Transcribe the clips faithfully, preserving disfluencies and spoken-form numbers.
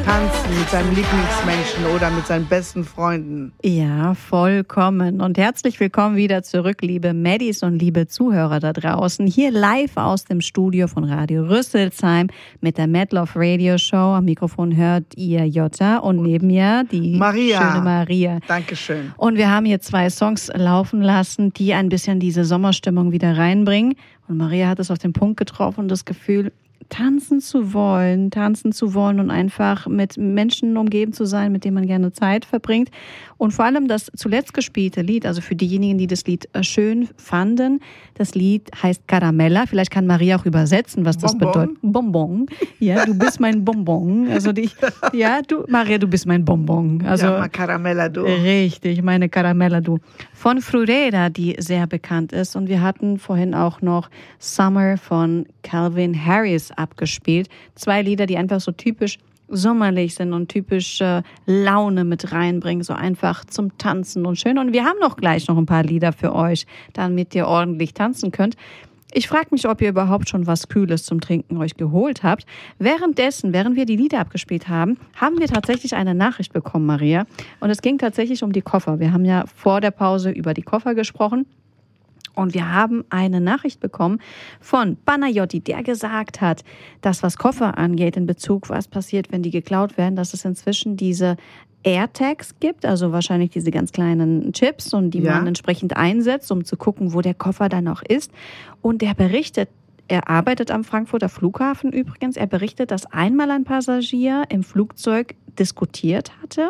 tanzen mit seinem Lieblingsmenschen oder mit seinen besten Freunden. Ja, vollkommen. Und herzlich willkommen wieder zurück, liebe Maddies und liebe Zuhörer da draußen. Hier live aus dem Studio von Radio Rüsselsheim mit der Mad Love Radio Show. Am Mikrofon hört ihr Jutta und neben mir die Maria. schöne Maria. Dankeschön. Und wir haben hier zwei Songs laufen lassen, die ein bisschen diese Sommerstimmung wieder reinbringen. Und Maria hat es auf den Punkt getroffen, das Gefühl, tanzen zu wollen, tanzen zu wollen und einfach mit Menschen umgeben zu sein, mit denen man gerne Zeit verbringt. Und vor allem das zuletzt gespielte Lied, also für diejenigen, die das Lied schön fanden, das Lied heißt Caramella. Vielleicht kann Maria auch übersetzen, was das Bonbon. bedeutet. Bonbon. Ja, du bist mein Bonbon. Also die, ja, du, Maria, du bist mein Bonbon. Also ja, Caramella, du. Richtig, meine Caramella, du. Von Frureda, die sehr bekannt ist. Und wir hatten vorhin auch noch Summer von Calvin Harris abgespielt. Zwei Lieder, die einfach so typisch sommerlich sind und typisch äh, Laune mit reinbringen, so einfach zum Tanzen und schön. Und wir haben noch gleich noch ein paar Lieder für euch, damit ihr ordentlich tanzen könnt. Ich frage mich, ob ihr überhaupt schon was Kühles zum Trinken euch geholt habt. Währenddessen, während wir die Lieder abgespielt haben, haben wir tatsächlich eine Nachricht bekommen, Maria. Und es ging tatsächlich um die Koffer. Wir haben ja vor der Pause über die Koffer gesprochen. Und wir haben eine Nachricht bekommen von Panayotti, der gesagt hat, dass was Koffer angeht, in Bezug, was passiert, wenn die geklaut werden, dass es inzwischen diese AirTags gibt, also wahrscheinlich diese ganz kleinen Chips, und die ja. man entsprechend einsetzt, um zu gucken, wo der Koffer dann noch ist. Und er berichtet, er arbeitet am Frankfurter Flughafen übrigens, er berichtet, dass einmal ein Passagier im Flugzeug diskutiert hatte,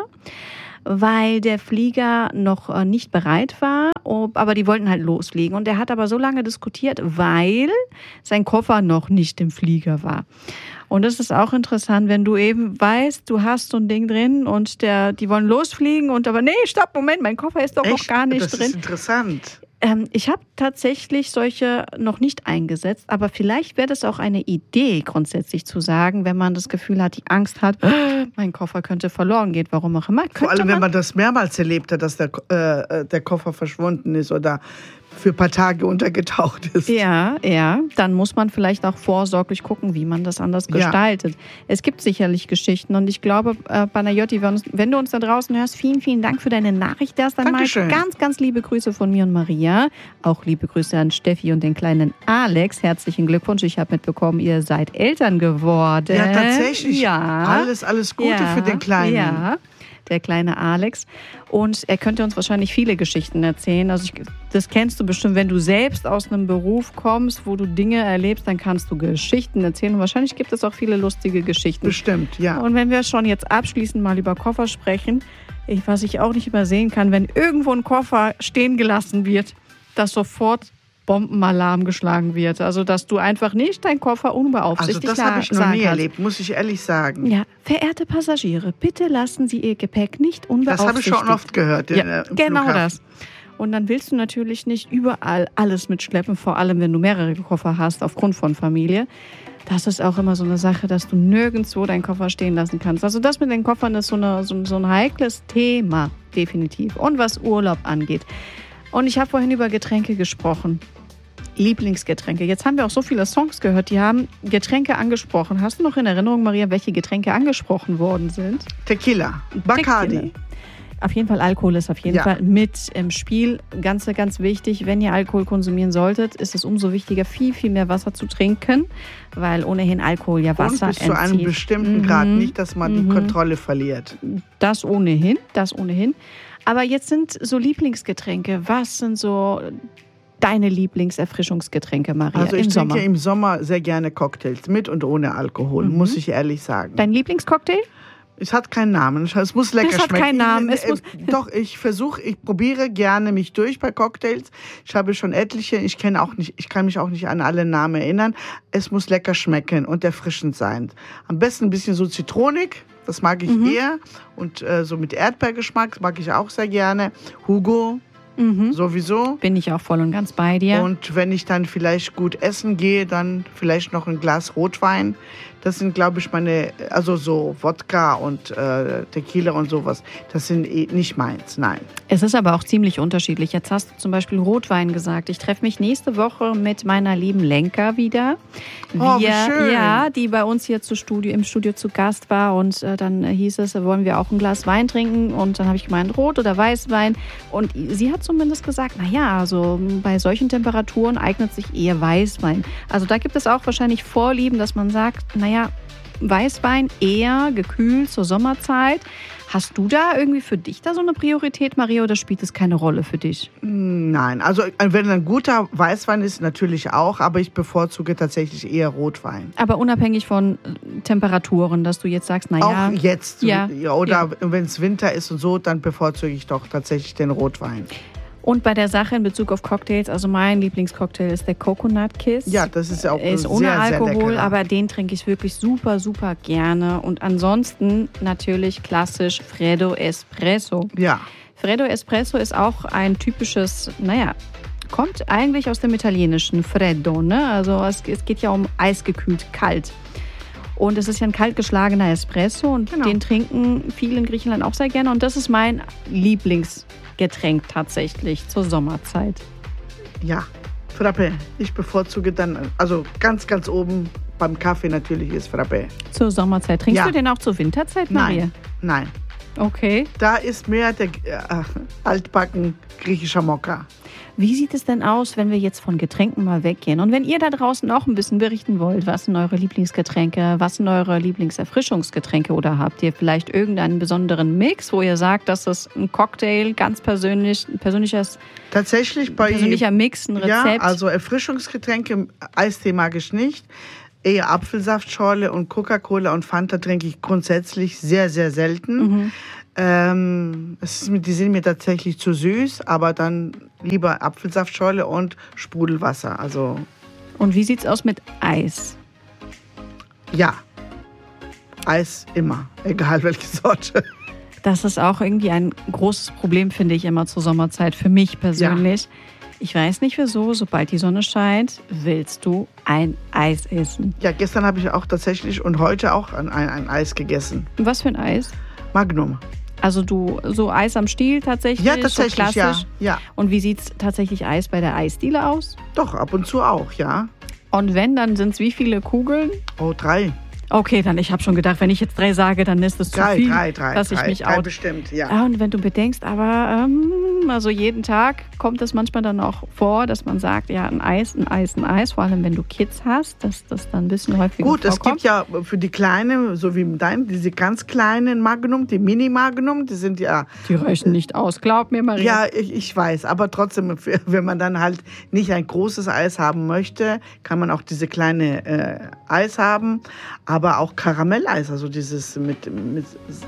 weil der Flieger noch nicht bereit war, aber die wollten halt losfliegen. Und er hat aber so lange diskutiert, weil sein Koffer noch nicht im Flieger war. Und das ist auch interessant, wenn du eben weißt, du hast so ein Ding drin und der, die wollen losfliegen und aber, nee, stopp, Moment, mein Koffer ist doch Echt? noch gar nicht das drin. Das ist interessant. Ähm, ich habe tatsächlich solche noch nicht eingesetzt, aber vielleicht wäre das auch eine Idee, grundsätzlich zu sagen, wenn man das Gefühl hat, die Angst hat, oh, mein Koffer könnte verloren gehen, warum auch immer. Vor allem, man, wenn man das mehrmals erlebt hat, dass der, äh, der Koffer verschwunden ist oder für ein paar Tage untergetaucht ist. Ja, ja, dann muss man vielleicht auch vorsorglich gucken, wie man das anders gestaltet. Ja. Es gibt sicherlich Geschichten und ich glaube, äh, Panayotti, wenn, wenn du uns da draußen hörst, vielen, vielen Dank für deine Nachricht. Erst einmal ganz, ganz liebe Grüße von mir und Maria. Auch liebe Grüße an Steffi und den kleinen Alex. Herzlichen Glückwunsch. Ich habe mitbekommen, ihr seid Eltern geworden. Ja, tatsächlich. Ja. Alles, alles Gute ja. für den Kleinen. Ja. Der kleine Alex. Und er könnte uns wahrscheinlich viele Geschichten erzählen. Also ich, das kennst du bestimmt, wenn du selbst aus einem Beruf kommst, wo du Dinge erlebst, dann kannst du Geschichten erzählen. Und wahrscheinlich gibt es auch viele lustige Geschichten. Bestimmt, ja. Und wenn wir schon jetzt abschließend mal über Koffer sprechen, ich, was ich auch nicht übersehen kann, wenn irgendwo ein Koffer stehen gelassen wird, dass sofort Bombenalarm geschlagen wird. Also, dass du einfach nicht deinen Koffer unbeaufsichtigt Also das habe ich noch nie kannst. erlebt, muss ich ehrlich sagen. Ja, verehrte Passagiere, bitte lassen Sie Ihr Gepäck nicht unbeaufsichtigt. Das habe ich schon oft gehört. Ja, in, äh, im genau Flughafen. das. Und dann willst du natürlich nicht überall alles mitschleppen, vor allem wenn du mehrere Koffer hast aufgrund von Familie. Das ist auch immer so eine Sache, dass du nirgendwo deinen Koffer stehen lassen kannst. Also das mit den Koffern ist so, eine, so, so ein heikles Thema, definitiv. Und was Urlaub angeht. Und ich habe vorhin über Getränke gesprochen. Lieblingsgetränke. Jetzt haben wir auch so viele Songs gehört, die haben Getränke angesprochen. Hast du noch in Erinnerung, Maria, welche Getränke angesprochen worden sind? Tequila, Bacardi. Tequila. Auf jeden Fall, Alkohol ist auf jeden ja. Fall mit im Spiel. Ganz, ganz wichtig, wenn ihr Alkohol konsumieren solltet, ist es umso wichtiger, viel, viel mehr Wasser zu trinken, weil ohnehin Alkohol ja Wasser entzieht. Und bis entzieht. zu einem bestimmten mhm. Grad, nicht, dass man mhm. die Kontrolle verliert. Das ohnehin, das ohnehin. Aber jetzt sind so Lieblingsgetränke. Was sind so deine Lieblingserfrischungsgetränke, Maria, Also ich im trinke Sommer? im Sommer sehr gerne Cocktails, mit und ohne Alkohol, mhm. muss ich ehrlich sagen. Dein Lieblingscocktail? Es hat keinen Namen. Es muss lecker es hat schmecken. keinen Namen. Es ich, muss doch, ich versuche, ich probiere gerne mich durch bei Cocktails. Ich habe schon etliche. Ich kenne auch nicht, ich kann mich auch nicht an alle Namen erinnern. Es muss lecker schmecken und erfrischend sein. Am besten ein bisschen so zitronig. Das mag ich mhm. eher. Und äh, so mit Erdbeergeschmack, das mag ich auch sehr gerne. Hugo. Mhm. Sowieso. Bin ich auch voll und ganz bei dir. Und wenn ich dann vielleicht gut essen gehe, dann vielleicht noch ein Glas Rotwein. Das sind, glaube ich, meine, also so Wodka und äh, Tequila und sowas. Das sind eh nicht meins, nein. Es ist aber auch ziemlich unterschiedlich. Jetzt hast du zum Beispiel Rotwein gesagt. Ich treffe mich nächste Woche mit meiner lieben Lenka wieder. Oh, wie schön. Ja, die bei uns hier zu Studio, im Studio zu Gast war. Und äh, dann hieß es, wollen wir auch ein Glas Wein trinken? Und dann habe ich gemeint, Rot- oder Weißwein. Und sie hat zumindest gesagt, naja, also bei solchen Temperaturen eignet sich eher Weißwein. Also da gibt es auch wahrscheinlich Vorlieben, dass man sagt, naja, Weißwein eher gekühlt zur Sommerzeit. Hast du da irgendwie für dich da so eine Priorität, Maria, oder spielt es keine Rolle für dich? Nein, also wenn ein guter Weißwein ist, natürlich auch, aber ich bevorzuge tatsächlich eher Rotwein. Aber unabhängig von Temperaturen, dass du jetzt sagst, naja. Auch jetzt, ja, oder ja. wenn es Winter ist und so, dann bevorzuge ich doch tatsächlich den Rotwein. Und bei der Sache in Bezug auf Cocktails, also mein Lieblingscocktail ist der Coconut Kiss. Ja, das ist ja auch er ist sehr, ohne Alkohol, sehr lecker. Aber den trinke ich wirklich super, super gerne. Und ansonsten natürlich klassisch Freddo Espresso. Ja. Freddo Espresso ist auch ein typisches, naja, kommt eigentlich aus dem Italienischen, Freddo, ne? Also es, es geht ja um eisgekühlt, kalt. Und es ist ja ein kalt geschlagener Espresso und Genau. den trinken viele in Griechenland auch sehr gerne. Und das ist mein Lieblingsgetränk tatsächlich zur Sommerzeit. Ja, Frappé. Ich bevorzuge dann, also ganz, ganz oben beim Kaffee natürlich ist Frappé. Zur Sommerzeit. Trinkst Ja. du den auch zur Winterzeit, Maria? Nein, nein. Okay. Da ist mehr der äh, altbacken griechischer Mokka. Wie sieht es denn aus, wenn wir jetzt von Getränken mal weggehen? Und wenn ihr da draußen auch ein bisschen berichten wollt, was sind eure Lieblingsgetränke, was sind eure Lieblingserfrischungsgetränke oder habt ihr vielleicht irgendeinen besonderen Mix, wo ihr sagt, dass das ein Cocktail, ganz persönlich, ein persönliches, Tatsächlich bei persönlicher Mix, ein Rezept? Ja, also Erfrischungsgetränke, Eistee mag ich nicht. Eher Apfelsaftschorle und Coca-Cola und Fanta trinke ich grundsätzlich sehr, sehr selten. Mhm. Ähm, es ist, die sind mir tatsächlich zu süß, aber dann lieber Apfelsaftschorle und Sprudelwasser. Also Und wie sieht's aus mit Eis? ja, Eis immer, egal welche Sorte. Das ist auch irgendwie ein großes Problem, finde ich, immer zur Sommerzeit, für mich persönlich. Ja. Ich weiß nicht wieso, sobald die Sonne scheint, willst du ein Eis essen. Ja, gestern habe ich auch tatsächlich und heute auch ein, ein, ein Eis gegessen. Was für ein Eis? Magnum. Also du, so Eis am Stiel tatsächlich? Ja, tatsächlich, so klassisch. ja, ja. Und wie sieht es tatsächlich Eis bei der Eisdiele aus? Doch, ab und zu auch, ja. Und wenn, dann sind es wie viele Kugeln? Oh, drei. Okay, dann ich habe schon gedacht, wenn ich jetzt drei sage, dann ist es zu drei, viel, drei, drei, dass ich drei, mich drei out. bestimmt, ja. Ah, und wenn du bedenkst, aber ähm, also jeden Tag kommt es manchmal dann auch vor, dass man sagt, ja, ein Eis, ein Eis, ein Eis, vor allem wenn du Kids hast, dass das dann ein bisschen häufiger Gut, vorkommt. es gibt ja für die Kleinen, so wie dein, diese ganz kleinen Magnum, die Mini-Magnum, die sind ja... Die reichen nicht aus, glaub mir, Maria. Ja, ich, ich weiß, aber trotzdem, wenn man dann halt nicht ein großes Eis haben möchte, kann man auch diese kleine äh, Eis haben, aber auch Karamelleis, also dieses mit, mit,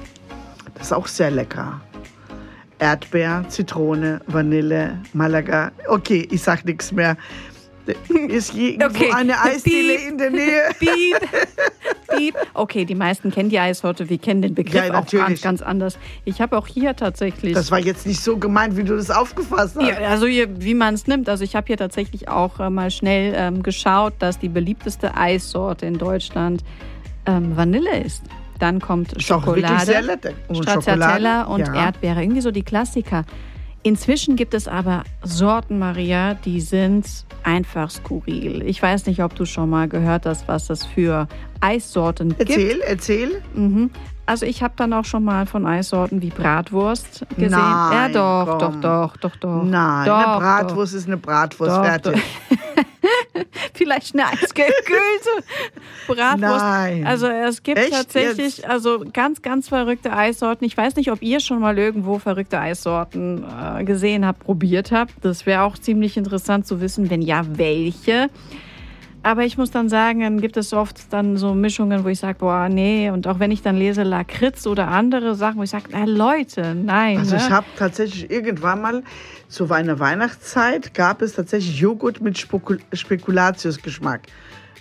das ist auch sehr lecker. Erdbeer, Zitrone, Vanille, Malaga. Okay, ich sag nichts mehr. Ist hier irgendwo Okay. eine Eisdiele Piep. in der Nähe? Piep, piep. Okay, die meisten kennen die Eissorte, wir kennen den Begriff Ja, auch natürlich. ganz, ganz anders. Ich habe auch hier tatsächlich... Das war jetzt nicht so gemeint, wie du das aufgefasst hast. Ja, also hier, wie man es nimmt. Also ich habe hier tatsächlich auch äh, mal schnell ähm, geschaut, dass die beliebteste Eissorte in Deutschland ähm, Vanille ist. Dann kommt Ist auch wirklich Schokolade, sehr lecker. Und Stracciatella Schokolade, und ja. Erdbeere. Irgendwie so die Klassiker. Inzwischen gibt es aber Sorten, Maria, die sind einfach skurril. Ich weiß nicht, ob du schon mal gehört hast, was es für Eissorten gibt. Erzähl, erzähl. Mhm. Also ich habe dann auch schon mal von Eissorten wie Bratwurst gesehen. Nein, ja, doch, komm. doch, doch, doch, doch. Nein, doch, eine Bratwurst ist eine Bratwurst, Doch, fertig. doch. Vielleicht eine eisgekühlte Bratwurst. Nein. Also es gibt Echt tatsächlich jetzt? also ganz, ganz verrückte Eissorten. Ich weiß nicht, ob ihr schon mal irgendwo verrückte Eissorten äh, gesehen habt, probiert habt. Das wäre auch ziemlich interessant zu wissen, wenn ja, welche. Aber ich muss dann sagen, dann gibt es oft dann so Mischungen, wo ich sage, boah, nee. Und auch wenn ich dann lese Lakritz oder andere Sachen, wo ich sage, na Leute, nein. Also ne? ich habe tatsächlich irgendwann mal zu einer Weihnachtszeit gab es tatsächlich Joghurt mit Spokul- Spekulatiusgeschmack.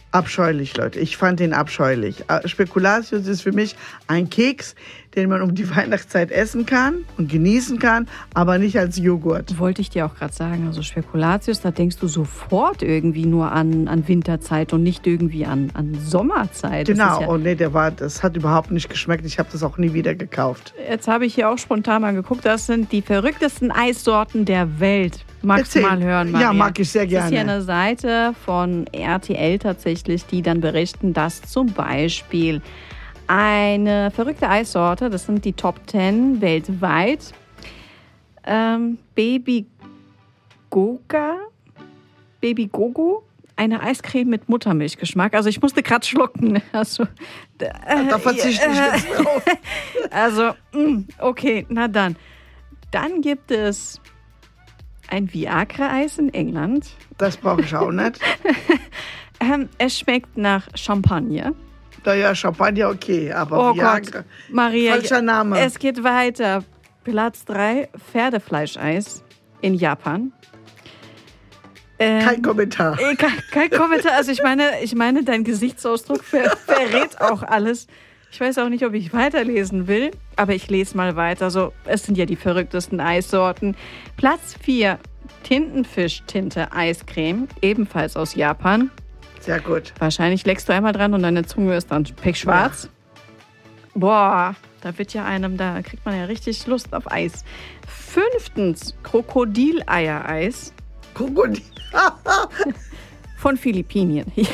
Abscheulich, Leute. Ich fand den abscheulich. Spekulatius ist für mich ein Keks, den man um die Weihnachtszeit essen kann und genießen kann, aber nicht als Joghurt. Wollte ich dir auch gerade sagen. Also Spekulatius, da denkst du sofort irgendwie nur an, an Winterzeit und nicht irgendwie an, an Sommerzeit. Genau, ja und nee, der war, das hat überhaupt nicht geschmeckt. Ich habe das auch nie wieder gekauft. Jetzt habe ich hier auch spontan mal geguckt. Das sind die verrücktesten Eissorten der Welt. Magst du mal hören, Maria? Ja, mag ich sehr gerne. Das ist hier eine Seite von R T L tatsächlich, die dann berichten, dass zum Beispiel eine verrückte Eissorte, das sind die Top zehn weltweit, ähm, Baby Goga, Baby Gogo, eine Eiscreme mit Muttermilchgeschmack. Also ich musste gerade schlucken. Also, äh, da verzichte ich jetzt drauf. Also, okay, na dann. Dann gibt es ein Viagra-Eis in England. Das brauche ich auch nicht. ähm, es schmeckt nach Champagner. Naja, Champagner okay, aber oh Viagra. Gott, Maria, falscher Name. Es geht weiter. Platz drei, Pferdefleischeis in Japan. Ähm, kein Kommentar. Äh, kein, kein Kommentar. Also ich meine, ich meine, dein Gesichtsausdruck ver verrät auch alles. Ich weiß auch nicht, ob ich weiterlesen will, aber ich lese mal weiter. So, es sind ja die verrücktesten Eissorten. Platz vier, Tintenfisch-Tinte-Eiscreme, ebenfalls aus Japan. Sehr gut. Wahrscheinlich leckst du einmal dran und deine Zunge ist dann pechschwarz. Ja. Boah, da wird ja einem, da kriegt man ja richtig Lust auf Eis. Fünftens, Krokodileiereis. Krokodil. Von Philippinen. Ich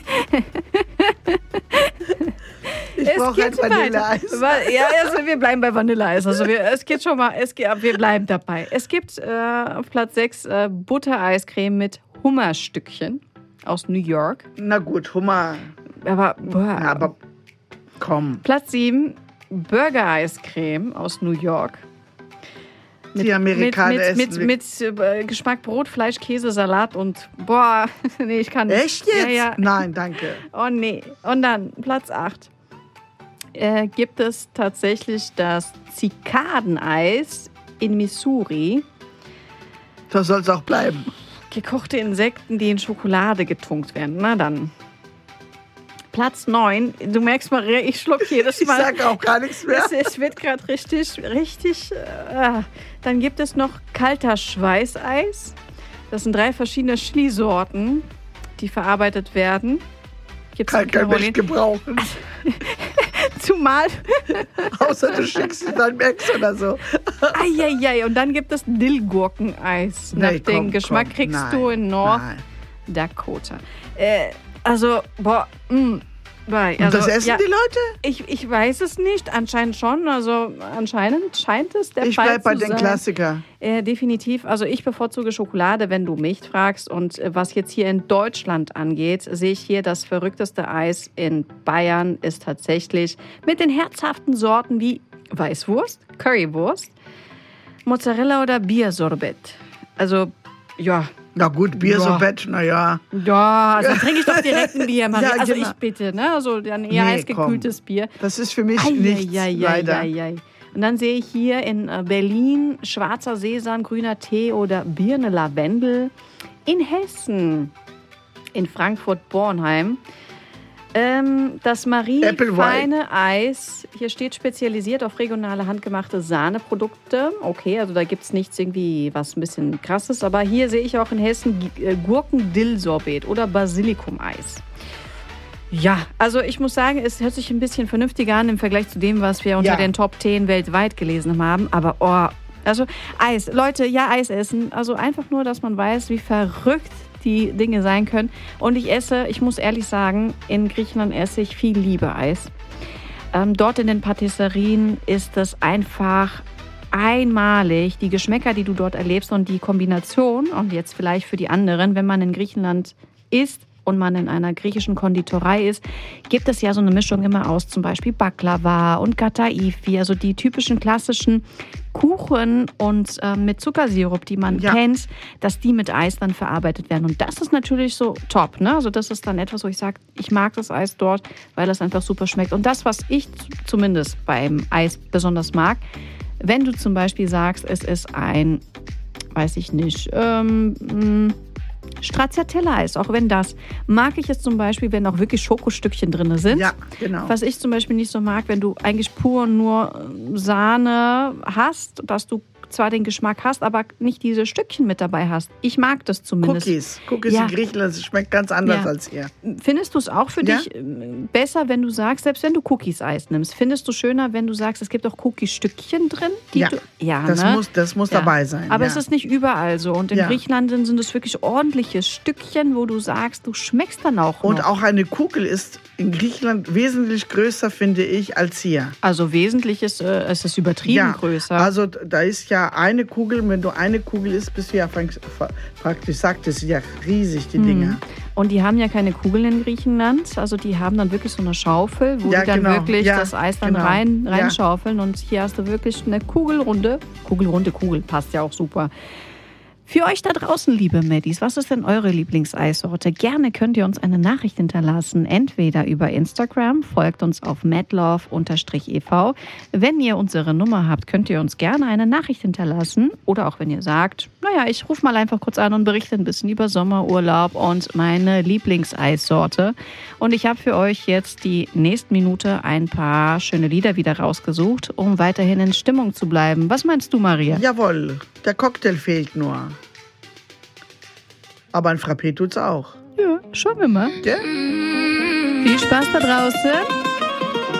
brauche ein Vanilleeis. Ja, also wir bleiben bei Vanilleeis. Also wir, es geht schon mal, es geht, wir bleiben dabei. Es gibt äh, auf Platz sechs äh, Buttereiscreme mit Hummerstückchen aus New York. Na gut, Hummer. Aber, boah. Na, aber komm. Platz sieben, Burger-Eiscreme aus New York. Mit, Die Amerikaner mit, mit, mit, mit äh, Geschmack Brot, Fleisch, Käse, Salat und boah, nee, ich kann nicht. Echt jetzt? Ja, ja. Nein, danke. Oh nee. Und dann Platz acht. Äh, gibt es tatsächlich das Zikadeneis in Missouri. Da soll es auch bleiben. Gekochte Insekten, die in Schokolade getunkt werden. Na dann. Platz neun. Du merkst, Maria, ich schluck jedes Mal. Ich sag auch gar nichts mehr. Es, es wird gerade richtig, richtig. Äh, dann gibt es noch kalter Schweißeis. Das sind drei verschiedene Chili-Sorten, die verarbeitet werden. Gibt's Kann kein Mensch gebrauchen. Zumal. Außer du schickst es dann Max oder so. Eieiei. Und dann gibt es Dillgurkeneis. Nach Nee, dem komm, Geschmack komm. kriegst Nein, du in North nein. Dakota. Äh, also, boah, mh. Also, Und das essen ja, die Leute? Ich, ich weiß es nicht, anscheinend schon. Also anscheinend scheint es der Ich Fall bleib bei zu den sein. Klassiker. Äh, definitiv. Also ich bevorzuge Schokolade, wenn du mich fragst. Und äh, was jetzt hier in Deutschland angeht, sehe ich hier, das verrückteste Eis in Bayern ist tatsächlich mit den herzhaften Sorten wie Weißwurst, Currywurst, Mozzarella oder Biersorbet. Also, ja. Na gut, Bier Ja. so Bett, naja. Ja, also dann trinke ich doch direkt ein Bier, Maria. Ja, Also genau. ich bitte, ne? Also dann eher Nee, eisgekühltes Bier. Das ist für mich Ei, nichts, ei, ei, leider. ei, ei. Und dann sehe ich hier in äh, Berlin schwarzer Sesam, grüner Tee oder Birne Lavendel. In Hessen, in Frankfurt-Bornheim, ähm, das Marie-feine Eis. Hier steht spezialisiert auf regionale handgemachte Sahneprodukte. Okay, also da gibt es nichts irgendwie was ein bisschen krasses. Aber hier sehe ich auch in Hessen äh, Gurken-Dill-Sorbet oder Basilikum-Eis. Ja, also ich muss sagen, es hört sich ein bisschen vernünftiger an im Vergleich zu dem, was wir unter Ja. den Top zehn weltweit gelesen haben. Aber oh, also Eis. Leute, ja, Eis essen. Also einfach nur, dass man weiß, wie verrückt die Dinge sein können. Und ich esse, ich muss ehrlich sagen, in Griechenland esse ich viel Liebe-Eis. Ähm, dort in den Patisserien ist es einfach einmalig. Die Geschmäcker, die du dort erlebst und die Kombination, und jetzt vielleicht für die anderen, wenn man in Griechenland isst und man in einer griechischen Konditorei ist, gibt es ja so eine Mischung immer aus zum Beispiel Baklava und Kataifi, also die typischen klassischen Kuchen und äh, mit Zuckersirup, die man Ja. kennt, dass die mit Eis dann verarbeitet werden. Und das ist natürlich so top, ne? Also das ist dann etwas, wo ich sage, ich mag das Eis dort, weil das einfach super schmeckt. Und das, was ich z- zumindest beim Eis besonders mag, wenn du zum Beispiel sagst, es ist ein, weiß ich nicht, ähm, mh, Stracciatella-Eis, auch wenn das. Mag ich es zum Beispiel, wenn auch wirklich Schokostückchen drin sind. Ja, genau. Was ich zum Beispiel nicht so mag, wenn du eigentlich pur nur Sahne hast, dass du zwar den Geschmack hast, aber nicht diese Stückchen mit dabei hast. Ich mag das zumindest. Cookies. Cookies Ja. in Griechenland, das schmeckt ganz anders Ja. als hier. Findest du es auch für Ja. dich äh, besser, wenn du sagst, selbst wenn du Cookies-Eis nimmst, findest du schöner, wenn du sagst, es gibt auch Cookie-Stückchen drin? Die Ja. du, ja, Das ne? muss, das muss Ja. dabei sein. Aber ja. es ist nicht überall so. Und in Ja. Griechenland sind sind es wirklich ordentliche Stückchen, wo du sagst, du schmeckst dann auch Und noch. auch eine Kugel ist in Griechenland wesentlich größer, finde ich, als hier. Also wesentlich ist äh, es ist übertrieben Ja, größer. also da ist ja eine Kugel, wenn du eine Kugel isst, bist du ja praktisch, sagt es ja riesig, die Dinger. Und die haben ja keine Kugeln in Griechenland. Also die haben dann wirklich so eine Schaufel, wo Ja, die dann genau. wirklich Ja, das Eis dann genau. rein, Ja. reinschaufeln. Und hier hast du wirklich eine Kugelrunde. Kugelrunde, Kugel, passt ja auch super. Für euch da draußen, liebe Maddies, was ist denn eure Lieblingseissorte? Gerne könnt ihr uns eine Nachricht hinterlassen, entweder über Instagram, folgt uns auf madlove e v. Wenn ihr unsere Nummer habt, könnt ihr uns gerne eine Nachricht hinterlassen. Oder auch wenn ihr sagt, naja, ich rufe mal einfach kurz an und berichte ein bisschen über Sommerurlaub und meine Lieblingseissorte. Und ich habe für euch jetzt die nächsten Minute ein paar schöne Lieder wieder rausgesucht, um weiterhin in Stimmung zu bleiben. Was meinst du, Maria? Jawohl, der Cocktail fehlt nur. Aber ein Frappé tut's auch. Ja, schauen wir mal. Ja? Viel Spaß da draußen.